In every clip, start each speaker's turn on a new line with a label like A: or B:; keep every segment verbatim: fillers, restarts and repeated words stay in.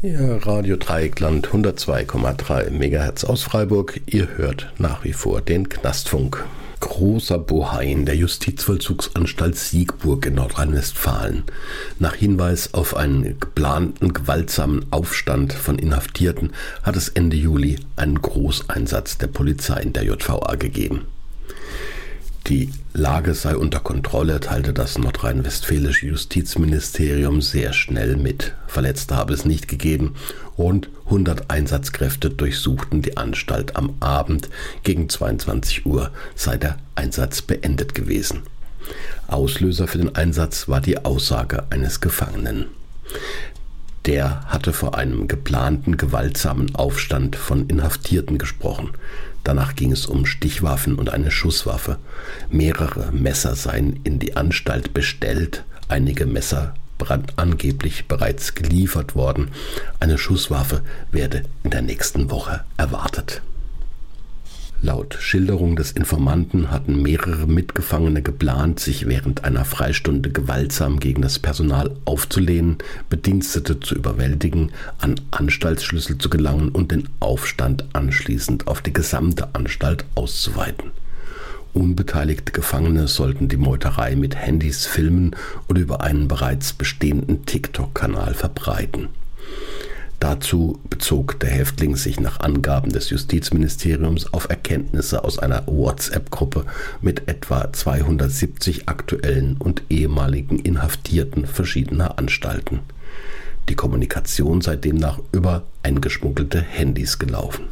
A: Ihr Radio Dreieckland hundertzwei Komma drei Megahertz aus Freiburg. Ihr hört nach wie vor den Knastfunk. Großer Bohai in der Justizvollzugsanstalt Siegburg in Nordrhein-Westfalen. Nach Hinweis auf einen geplanten gewaltsamen Aufstand von Inhaftierten hat es Ende Juli einen Großeinsatz der Polizei in der J V A gegeben. Die Lage sei unter Kontrolle, teilte das nordrhein-westfälische Justizministerium sehr schnell mit. Verletzte habe es nicht gegeben. Rund hundert Einsatzkräfte durchsuchten die Anstalt am Abend. Gegen zweiundzwanzig Uhr sei der Einsatz beendet gewesen. Auslöser für den Einsatz war die Aussage eines Gefangenen. Der hatte vor einem geplanten gewaltsamen Aufstand von Inhaftierten gesprochen. Danach ging es um Stichwaffen und eine Schusswaffe. Mehrere Messer seien in die Anstalt bestellt, einige Messer angeblich bereits geliefert worden. Eine Schusswaffe werde in der nächsten Woche erwartet. Laut Schilderung des Informanten hatten mehrere Mitgefangene geplant, sich während einer Freistunde gewaltsam gegen das Personal aufzulehnen, Bedienstete zu überwältigen, an Anstaltsschlüssel zu gelangen und den Aufstand anschließend auf die gesamte Anstalt auszuweiten. Unbeteiligte Gefangene sollten die Meuterei mit Handys filmen oder über einen bereits bestehenden TikTok-Kanal verbreiten. Dazu bezog der Häftling sich nach Angaben des Justizministeriums auf Erkenntnisse aus einer WhatsApp-Gruppe mit etwa zweihundertsiebzig aktuellen und ehemaligen Inhaftierten verschiedener Anstalten. Die Kommunikation sei demnach über eingeschmuggelte Handys gelaufen.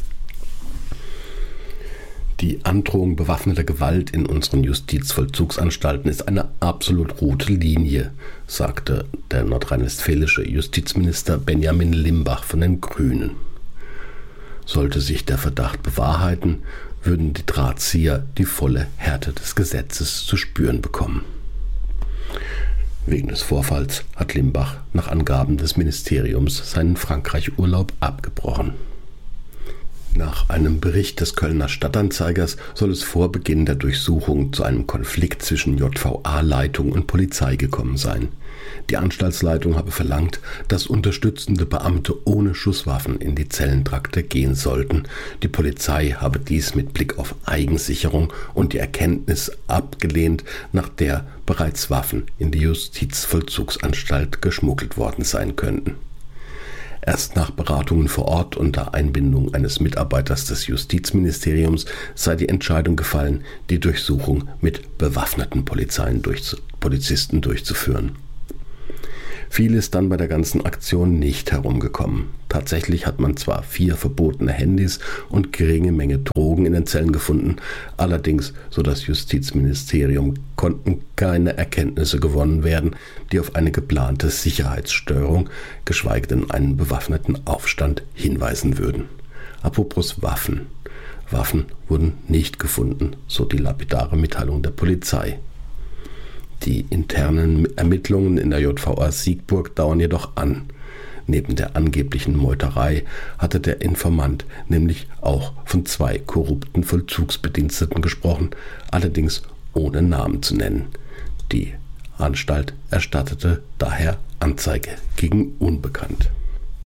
A: Die Androhung bewaffneter Gewalt in unseren Justizvollzugsanstalten ist eine absolut rote Linie, sagte der nordrhein-westfälische Justizminister Benjamin Limbach von den Grünen. Sollte sich der Verdacht bewahrheiten, würden die Drahtzieher die volle Härte des Gesetzes zu spüren bekommen. Wegen des Vorfalls hat Limbach nach Angaben des Ministeriums seinen Frankreich-Urlaub abgebrochen. Nach einem Bericht des Kölner Stadtanzeigers soll es vor Beginn der Durchsuchung zu einem Konflikt zwischen J V A-Leitung und Polizei gekommen sein. Die Anstaltsleitung habe verlangt, dass unterstützende Beamte ohne Schusswaffen in die Zellentrakte gehen sollten. Die Polizei habe dies mit Blick auf Eigensicherung und die Erkenntnis abgelehnt, nach der bereits Waffen in die Justizvollzugsanstalt geschmuggelt worden sein könnten. Erst nach Beratungen vor Ort unter Einbindung eines Mitarbeiters des Justizministeriums sei die Entscheidung gefallen, die Durchsuchung mit bewaffneten Polizeien durchzu- Polizisten durchzuführen. Viel ist dann bei der ganzen Aktion nicht herumgekommen. Tatsächlich hat man zwar vier verbotene Handys und geringe Menge Drogen in den Zellen gefunden, allerdings, so das Justizministerium, konnten keine Erkenntnisse gewonnen werden, die auf eine geplante Sicherheitsstörung, geschweige denn einen bewaffneten Aufstand hinweisen würden. Apropos Waffen. Waffen wurden nicht gefunden, so die lapidare Mitteilung der Polizei. Die internen Ermittlungen in der J V A Siegburg dauern jedoch an. Neben der angeblichen Meuterei hatte der Informant nämlich auch von zwei korrupten Vollzugsbediensteten gesprochen, allerdings ohne Namen zu nennen. Die Anstalt erstattete daher Anzeige gegen Unbekannt.